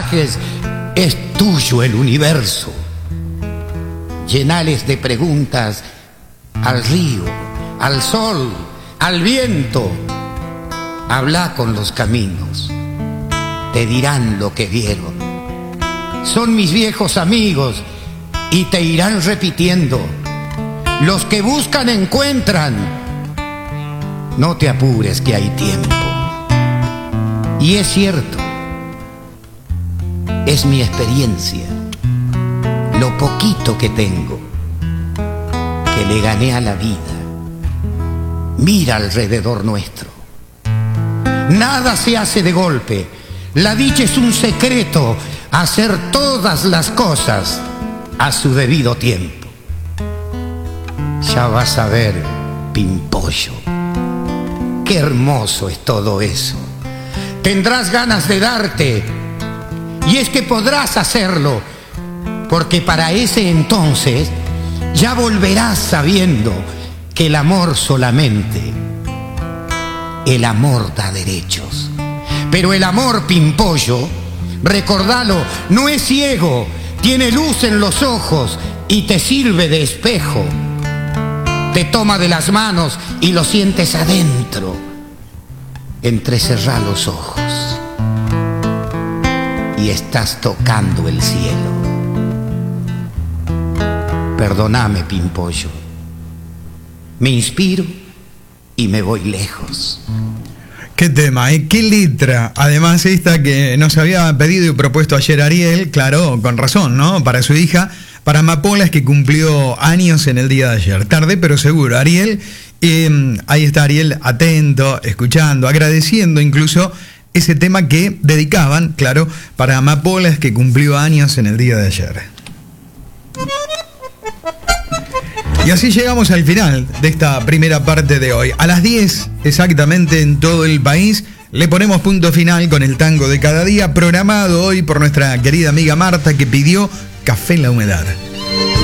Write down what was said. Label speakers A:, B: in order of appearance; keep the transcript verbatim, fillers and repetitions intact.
A: paisajes, es tuyo el universo. Llenales de preguntas al río, al sol, al viento. Habla con los caminos, te dirán lo que vieron. Son mis viejos amigos y te irán repitiendo. Los que buscan encuentran. No te apures que hay tiempo. Y es cierto, es mi experiencia, lo poquito que tengo, que le gané a la vida. Mira alrededor nuestro. Nada se hace de golpe. La dicha es un secreto, hacer todas las cosas a su debido tiempo. Ya vas a ver, pimpollo, qué hermoso es todo eso. Tendrás ganas de darte, y es que podrás hacerlo, porque para ese entonces ya volverás sabiendo que el amor solamente, el amor da derechos. Pero el amor, pimpollo, recordalo, no es ciego, tiene luz en los ojos y te sirve de espejo. Te toma de las manos y lo sientes adentro. Entrecerrá los ojos y estás tocando el cielo. Perdóname, pimpollo, me inspiro y me voy lejos.
B: Qué tema, ¿eh? Qué letra. Además esta que nos había pedido y propuesto ayer Ariel, claro, con razón, ¿no? Para su hija, para Amapolas, que cumplió años en el día de ayer. Tarde pero seguro, Ariel. Eh, ahí está Ariel, atento, escuchando, agradeciendo incluso ese tema que dedicaban, claro, para Amapolas, que cumplió años en el día de ayer. Y así llegamos al final de esta primera parte de hoy. A las diez, exactamente, en todo el país, le ponemos punto final con el tango de cada día, programado hoy por nuestra querida amiga Marta, que pidió Café en la Humedad.